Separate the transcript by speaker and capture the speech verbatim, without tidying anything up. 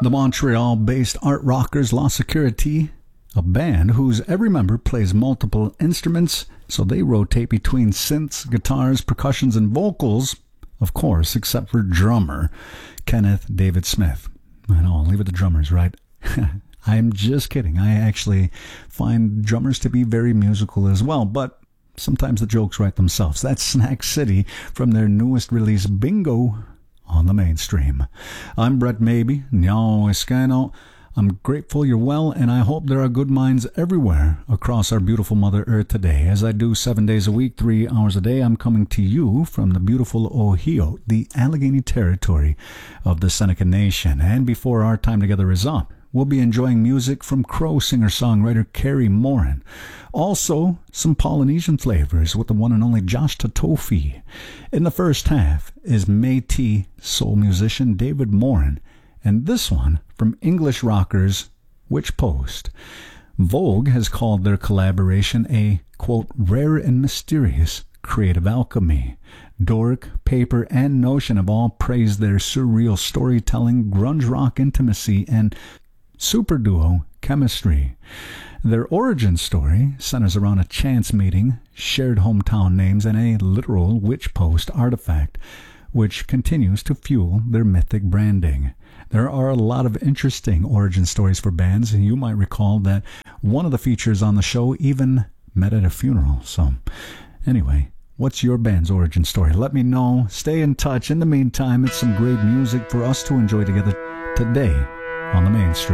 Speaker 1: The Montreal-based art rockers La Security, a band whose every member plays multiple instruments, so they rotate between synths, guitars, percussions, and vocals, of course, except for drummer Kenneth David Smith. I know, I'll leave it to drummers, right? I'm just kidding. I actually find drummers to be very musical as well, but sometimes the jokes write themselves. That's Snack City from their newest release, Bingo, on the mainstream. I'm Brett Maybe. Nyao Escano. I'm grateful you're well, and I hope there are good minds everywhere across our beautiful Mother Earth today. As I do seven days a week, three hours a day, I'm coming to you from the beautiful Ohio, the Allegheny territory of the Seneca Nation. And before our time together is up, we'll be enjoying music from Crow singer-songwriter Carrie Morin. Also, some Polynesian flavors with the one and only Josh Tatofi. In the first half is Métis soul musician David Morin, and this one from English rockers Witch Post. Vogue has called their collaboration a, quote, rare and mysterious creative alchemy. Dork, Paper, and Notion have all praised their surreal storytelling, grunge rock intimacy, and super duo chemistry. Their origin story centers around a chance meeting, shared hometown names, and a literal Witch Post artifact, which continues to fuel their mythic branding. There are a lot of interesting origin stories for bands, and you might recall that one of the features on the show even met at a funeral. So, anyway, what's your band's origin story? Let me know. Stay in touch. In the meantime, it's some great music for us to enjoy together today on the mainstream.